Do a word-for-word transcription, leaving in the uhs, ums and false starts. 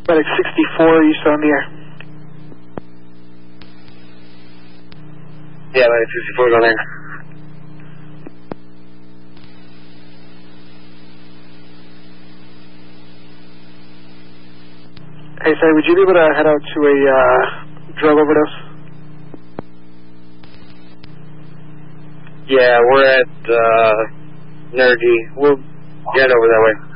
Medic sixty-four, are you still in the air? Yeah, Medic sixty-four, go there. Hey, sorry, would you be able to head out to a uh, drug overdose? Yeah, we're at uh, Nergy. We'll get over that way.